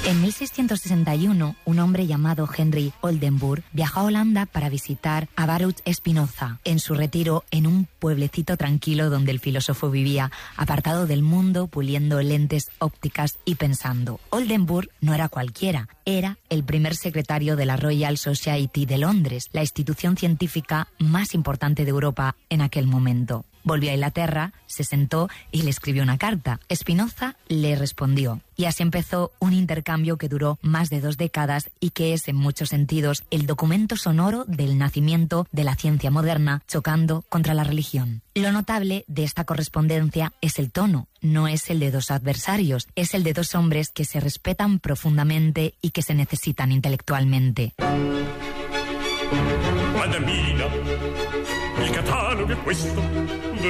En 1661, un hombre llamado Henry Oldenburg viajó a Holanda para visitar a Baruch Spinoza en su retiro en un pueblecito tranquilo donde el filósofo vivía, apartado del mundo, puliendo lentes ópticas y pensando. Oldenburg no era cualquiera, era el primer secretario de la Royal Society de Londres, la institución científica más importante de Europa en aquel momento. Volvió a Inglaterra, se sentó y le escribió una carta. Spinoza le respondió. Y así empezó un intercambio que duró más de 2 décadas y que es, en muchos sentidos, el documento sonoro del nacimiento de la ciencia moderna, chocando contra la religión. Lo notable de esta correspondencia es el tono. No es el de 2 adversarios, es el de 2 hombres que se respetan profundamente y que se necesitan intelectualmente. Guarda mira, il catalogo è questo.